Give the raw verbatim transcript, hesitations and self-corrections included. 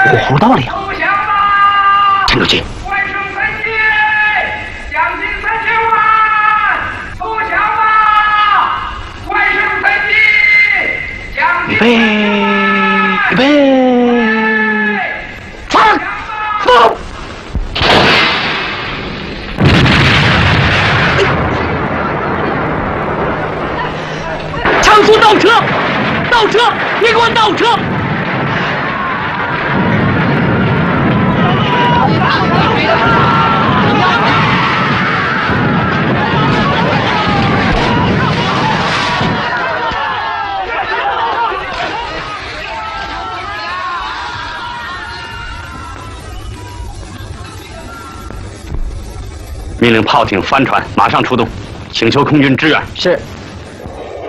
火候到了呀！陈主席， 万圣三千，奖金三千万，投降吧！万圣三千，奖金预备，预备，放，放！强速倒车，倒车，别给我倒车！ 命令炮艇、帆船马上出动，请求空军支援。 是。